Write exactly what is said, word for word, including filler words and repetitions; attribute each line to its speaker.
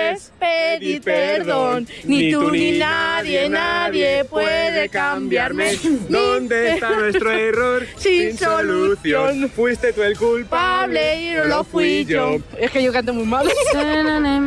Speaker 1: puedes pedir perdón. Ni tú ni nadie, nadie puede cambiarme.
Speaker 2: ¿Dónde está nuestro error?
Speaker 1: Sin solución.
Speaker 2: Fuiste tú el culpable
Speaker 1: Y no lo fui yo. Es que yo canto muy mal.